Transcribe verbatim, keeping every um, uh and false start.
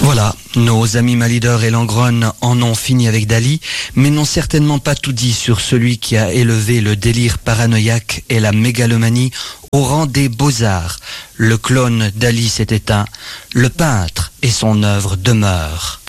Voilà, nos amis Malidor et Langrone en ont fini avec Dali, mais n'ont certainement pas tout dit sur celui qui a élevé le délire paranoïaque et la mégalomanie au rang des beaux-arts. Le clone Dali s'est éteint, le peintre et son œuvre demeurent.